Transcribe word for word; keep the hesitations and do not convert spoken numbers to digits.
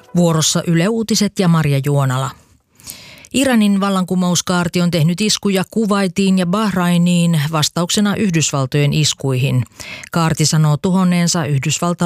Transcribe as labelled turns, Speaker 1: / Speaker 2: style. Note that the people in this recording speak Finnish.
Speaker 1: Vuorossa Yle Uutiset ja Marja Juonala. Iranin vallankumouskaarti on tehnyt iskuja Kuwaitiin ja Bahrainiin vastauksena Yhdysvaltojen iskuihin. Kaarti sanoo tuhonneensa Yhdysvaltalaisen